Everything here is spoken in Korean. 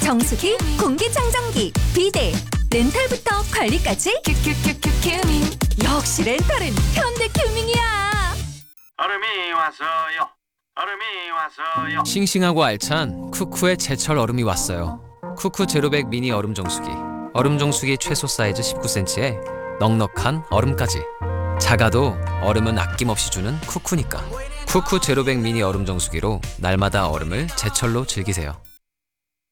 정수기, 공기청정기, 비데, 렌탈부터 관리까지 큐큐큐큐 큐밍. 역시 렌탈은 현대 큐밍이야. 얼음이 왔어요. 얼음이 왔어요. 싱싱하고 알찬 쿠쿠의 제철 얼음이 왔어요. 쿠쿠 제로백 미니 얼음 정수기. 얼음 정수기 최소 사이즈 19cm에 넉넉한 얼음까지. 작아도 얼음은 아낌없이 주는 쿠쿠니까. 쿠쿠 제로백 미니 얼음 정수기로 날마다 얼음을 제철로 즐기세요.